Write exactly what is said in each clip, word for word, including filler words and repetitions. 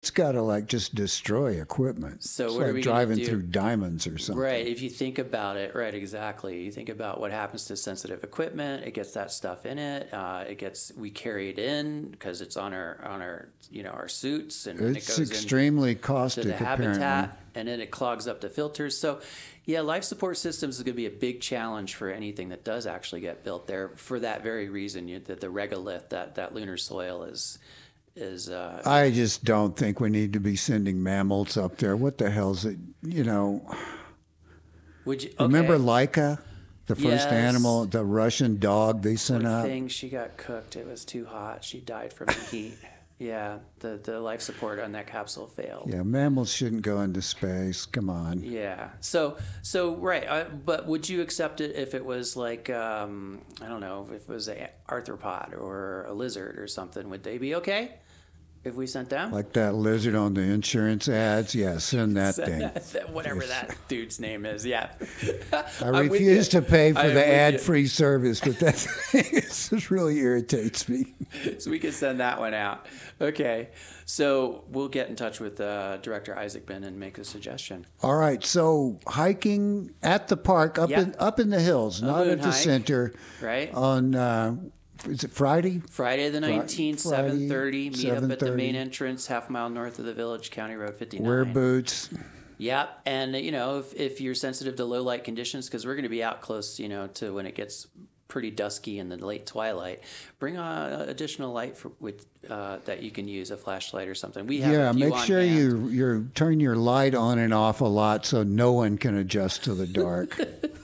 It's got to like just destroy equipment. So it's what are like we gonna driving do? through diamonds or something. Right. If you think about it, right, exactly. You think about what happens to sensitive equipment. It gets that stuff in it. Uh, it gets we carry it in because it's on our on our you know our suits, and then it It's goes extremely in caustic, to the habitat, apparently. and then it clogs up the filters. So, yeah, life support systems is going to be a big challenge for anything that does actually get built there. For that very reason, you, that the regolith, that that lunar soil is is. Uh, I just don't think we need to be sending mammals up there. What the hell's it? You know, would you okay. remember Laika, the first Yes. animal, the Russian dog they sent Poor up? thing, she got cooked. It was too hot. She died from the heat. Yeah, the, the life support on that capsule failed. Yeah, mammals shouldn't go into space. Come on. Yeah. So so right. Uh, but would you accept it if it was like um, I don't know if it was an arthropod or a lizard or something? Would they be okay if we sent them? Like that lizard on the insurance ads. Yeah, send that Send thing. that- Whatever that dude's name is. Yeah. I I'm with refuse you. to pay for I'm the with you. ad-free service, but that thing is- just really irritates me. So we can send that one out. Okay. So we'll get in touch with uh, Director Isaacman and make a suggestion. All right, so hiking at the park up Yeah. in up in the hills, not moon at the hike, center. right? On uh, is it Friday? Friday the nineteenth, Friday, seven thirty. Meet up at the seven main thirty. entrance, half mile north of the village, County Road fifty-nine. Wear boots. Yep. And, you know, if, if you're sensitive to low light conditions, because we're going to be out close, you know, to when it gets pretty dusky in the late twilight, bring uh, additional light for, with uh, that you can use, a flashlight or something. We have Yeah, a few make on sure hand. you you turn your light on and off a lot so no one can adjust to the dark.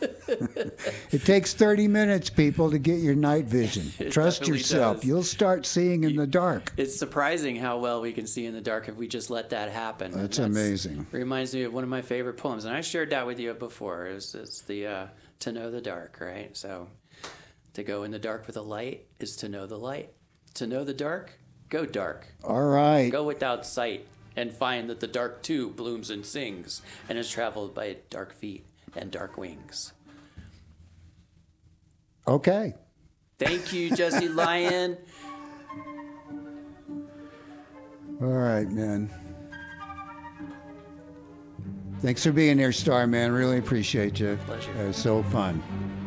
It takes thirty minutes, people, to get your night vision. It Trust definitely yourself. does. You'll start seeing in the dark. It's surprising how well we can see in the dark if we just let that happen. And That's amazing. Reminds me of one of my favorite poems, and I shared that with you before. It's, it's the uh, To Know the Dark, right? So to go in the dark with a light is to know the light. To know the dark, go dark. All right. Go without sight and find that the dark too blooms and sings and is traveled by dark feet and dark wings. Okay. Thank you, Jesse Lyon. All right, man. Thanks for being here, Star Man. Really appreciate you. Pleasure. It was so fun.